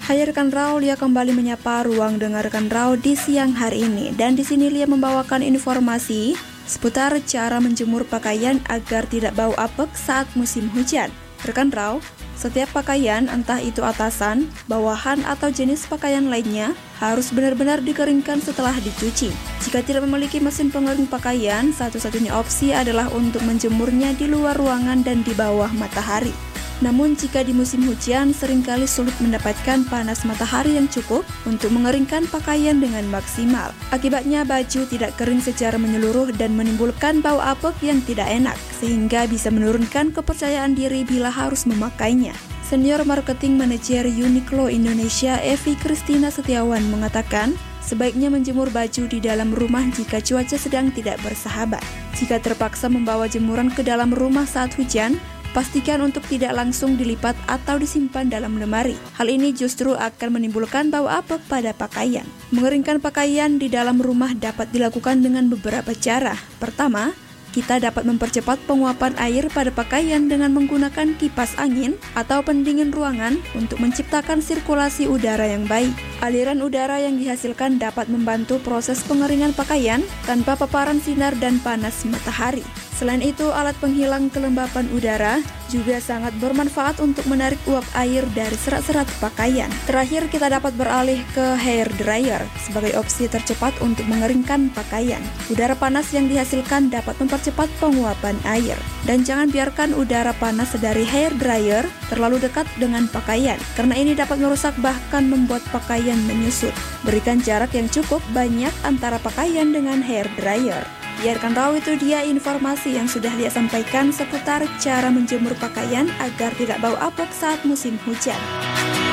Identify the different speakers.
Speaker 1: Hai rekan Rau, Lia kembali menyapa ruang dengar rekan Rau di siang hari ini. Dan di sini Lia membawakan informasi seputar cara menjemur pakaian agar tidak bau apek saat musim hujan. Rekan Rau, setiap pakaian, entah itu atasan, bawahan, atau jenis pakaian lainnya, harus benar-benar dikeringkan setelah dicuci. Jika tidak memiliki mesin pengering pakaian, satu-satunya opsi adalah untuk menjemurnya di luar ruangan dan di bawah matahari. Namun jika di musim hujan, seringkali sulit mendapatkan panas matahari yang cukup untuk mengeringkan pakaian dengan maksimal. Akibatnya baju tidak kering secara menyeluruh dan menimbulkan bau apek yang tidak enak, sehingga bisa menurunkan kepercayaan diri bila harus memakainya. Senior Marketing Manager Uniqlo Indonesia, Evi Kristina Setiawan mengatakan, sebaiknya menjemur baju di dalam rumah jika cuaca sedang tidak bersahabat. Jika terpaksa membawa jemuran ke dalam rumah saat hujan, pastikan untuk tidak langsung dilipat atau disimpan dalam lemari. Hal ini justru akan menimbulkan bau apek pada pakaian. Mengeringkan pakaian di dalam rumah dapat dilakukan dengan beberapa cara. Pertama, kita dapat mempercepat penguapan air pada pakaian dengan menggunakan kipas angin atau pendingin ruangan untuk menciptakan sirkulasi udara yang baik. Aliran udara yang dihasilkan dapat membantu proses pengeringan pakaian tanpa paparan sinar dan panas matahari. Selain itu, alat penghilang kelembapan udara juga sangat bermanfaat untuk menarik uap air dari serat-serat pakaian. Terakhir, kita dapat beralih ke hair dryer sebagai opsi tercepat untuk mengeringkan pakaian. Udara panas yang dihasilkan dapat mempercepat penguapan air. Dan jangan biarkan udara panas dari hair dryer terlalu dekat dengan pakaian, karena ini dapat merusak bahkan membuat pakaian menyusut. Berikan jarak yang cukup banyak antara pakaian dengan hair dryer. Biarkan Rau, itu dia informasi yang sudah dia sampaikan seputar cara menjemur pakaian agar tidak bau apek saat musim hujan.